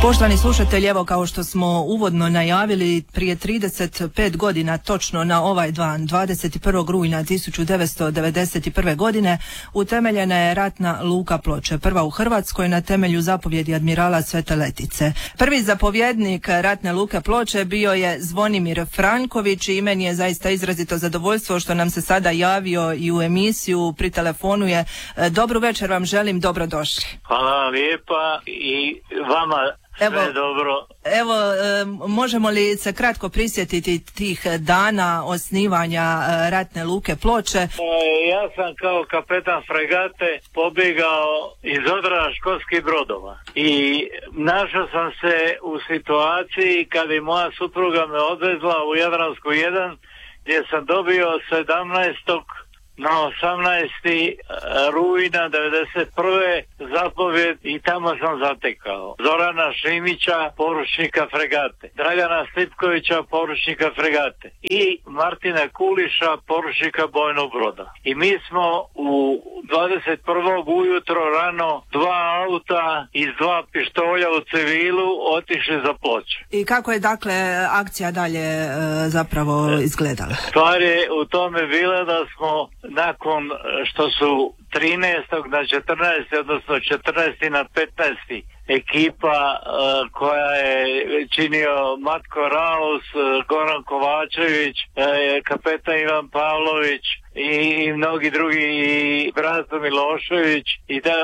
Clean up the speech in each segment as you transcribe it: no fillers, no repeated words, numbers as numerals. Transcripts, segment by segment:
Poštovani slušatelji, evo kao što smo uvodno najavili, prije 35 godina točno na ovaj dan, 21. rujna 1991. godine, utemeljena je ratna luka Ploče, prva u Hrvatskoj na temelju zapovjedi admirala Svete Letice. Prvi zapovjednik ratne luke Ploče bio je Zvonimir Franković i meni je zaista izrazito zadovoljstvo što nam se sada javio i u emisiju, pri telefonu je. Dobru večer vam želim, dobrodošli. Hvala lijepa i vama. Sve dobro. Evo, možemo li se kratko prisjetiti tih dana osnivanja ratne luke Ploče? Ja sam kao kapetan fregate pobjegao iz odra školskih brodova i našao sam se u situaciji kada je moja supruga me odvezla u Jadransku 1 gdje sam dobio 17. na 18. rujna 1991. zapovjed i tamo sam zatekao Zorana Šimića, poručnika fregate, Dragana Slipkovića, poručnika fregate i Martina Kuliša, poručnika bojnog broda. I mi smo u 21. ujutro rano 2 auta i 2 pištolja u civilu otišli za Ploče. I kako je dakle akcija dalje zapravo izgledala? Stvar je u tome bila da smo nakon što su 13. na 14. odnosno 14. na 15. ekipa koja je činio Matko Raus, Goran Kovačević, kapetan Ivan Pavlović i mnogi drugi, i Branko Milošević, i da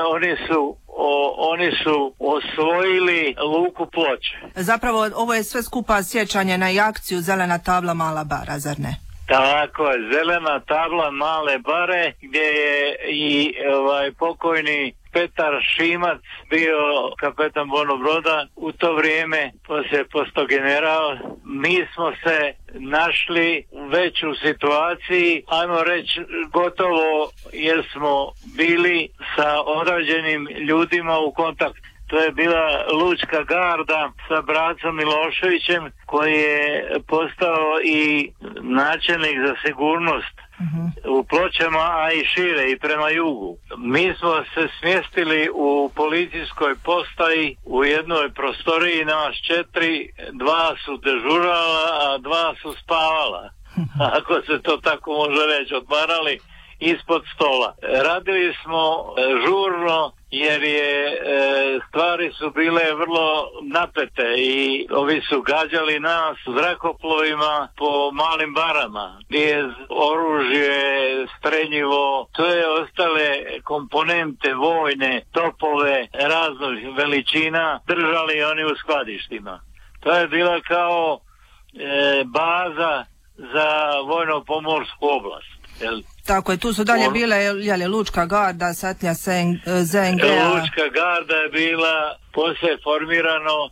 oni su osvojili luku Ploče. Zapravo ovo je sve skupa sjećanje na akciju Zelena tabla Mala bara, zar ne? Tako je, Zelena tabla Male bare, gdje je i pokojni Petar Šimac bio kapetan bojnog broda u to vrijeme, poslije postao general. Mi smo se našli već u situaciji, ajmo reći gotovo, jer smo bili sa određenim ljudima u kontaktu. To je bila Lučka garda sa Bracom Miloševićem koji je postao i načelnik za sigurnost u Pločama, a i šire i prema jugu. Mi smo se smjestili u policijskoj postaji u jednoj prostoriji, nas 4, 2 su dežurala, a 2 su spavala. Ako se to tako može reći, odmarali ispod stola. Radili smo žurno jer stvari su bile vrlo napete i ovi su gađali nas zrakoplovima po malim barama gdje je oružje, streljivo, sve ostale komponente vojne, topove raznih veličina držali oni u skladištima. To je bila kao baza za vojno-pomorsku oblast. Tako je, tu su dalje bile Lučka garda, Satlja ZNG. Lučka garda je bila poslije formirano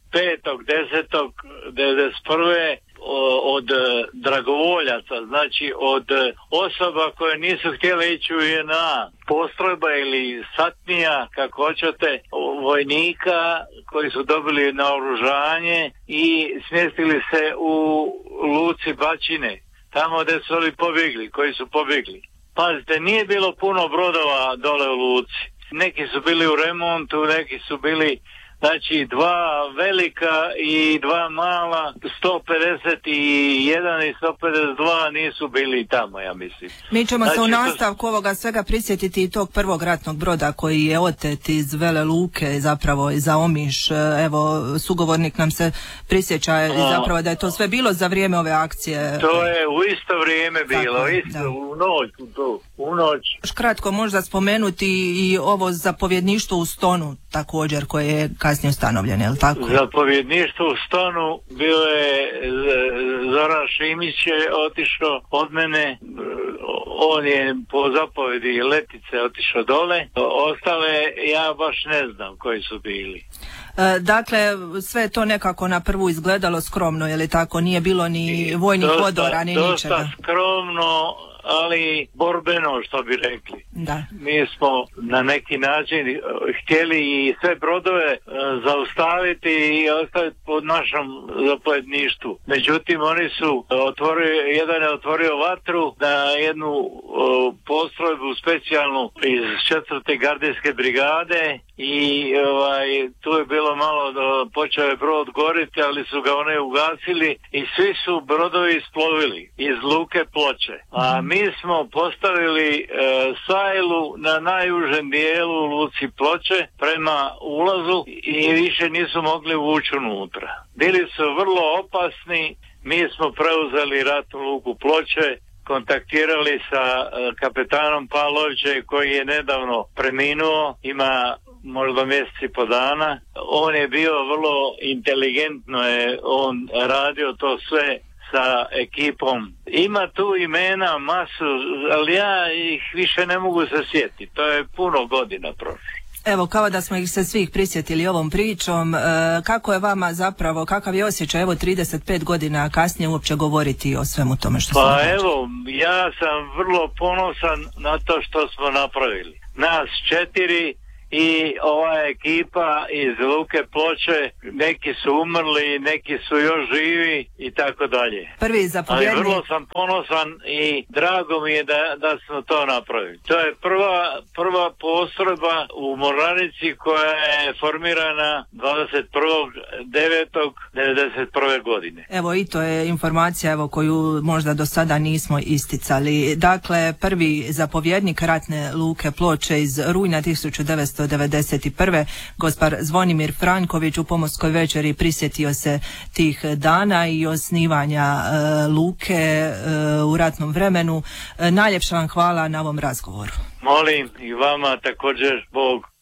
5.10.1991. od dragovoljaca, znači od osoba koje nisu htjele ići u JNA, postrojba ili satnija, kako hoćete, vojnika koji su dobili naoružanje i smjestili se u luci Bačine, tamo gdje su oni pobjegli, koji su pobjegli. Pazite, nije bilo puno brodova dole u luci. Neki su bili u remontu, neki su bili, znači 2 velika i 2 mala, 151 i 152 nisu bili tamo, ja mislim. Mi ćemo se u nastavku ovoga svega prisjetiti i tog prvog ratnog broda koji je otet iz Vele Luke, zapravo za Omiš. Evo, sugovornik nam se prisjeća zapravo da je to sve bilo za vrijeme ove akcije. To je u isto vrijeme bilo, u noć. Kratko možda spomenuti i ovo zapovjedništvo u Stonu također koje je kasnije ustanovljeno, je li tako? Zapovjedništvo u Stonu bio je Zoran Šimić je otišao od mene, on je po zapovjedi Letice otišao dole, ostale ja baš ne znam koji su bili. Dakle, sve je to nekako na prvu izgledalo skromno, je li tako? Nije bilo ni vojnih odora, ni ničega. Dosta skromno, ali borbeno, što bi rekli. Da. Mi smo na neki način htjeli i sve brodove zaustaviti i ostaviti pod našom zapovjedništvu. Međutim, oni su jedan je otvorio vatru na jednu postrojbu specijalnu iz 4. gardijske brigade i tu je bilo malo počeo je brod goriti, ali su ga one ugasili i svi su brodovi isplovili iz luke Ploče. A mi smo postavili sajlu na najužem dijelu luci Ploče prema ulazu i više nisu mogli ući unutra. Bili su vrlo opasni, mi smo preuzeli ratnu luku Ploče, kontaktirali sa kapetanom Pavlovićem koji je nedavno preminuo, ima možda mjesec i po dana. On je bio vrlo inteligentno, on radio to sve sa ekipom. Ima tu imena masu, ali ja ih više ne mogu se sjetiti. To je puno godina prošlo. Evo, kao da smo ih se svih prisjetili ovom pričom, kako je vama zapravo, kakav je osjećaj, evo 35 godina kasnije uopće govoriti o svemu tome što smo događali? Evo, ja sam vrlo ponosan na to što smo napravili. Nas 4 i ova ekipa iz luke Ploče, neki su umrli, neki su još živi i tako dalje. Prvi zapovjednik. Ali vrlo sam ponosan i drago mi je da smo to napravili. To je prva postrojba u mornarici koja je formirana 21.9.1991. godine. Evo i to je informacija koju možda do sada nismo isticali. Dakle, prvi zapovjednik ratne luke Ploče iz rujna 1991. gospar Zvonimir Franković u Pomorskoj večeri prisjetio se tih dana i osnivanja luke u ratnom vremenu. Najljepša vam hvala na ovom razgovoru. Molim i vama također, Bog.